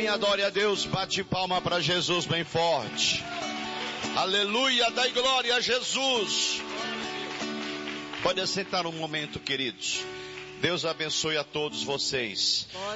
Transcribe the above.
Quem adore a Deus, bate palma para Jesus bem forte. Aleluia, dai glória a Jesus. Pode assentar um momento, queridos. Deus abençoe a todos vocês.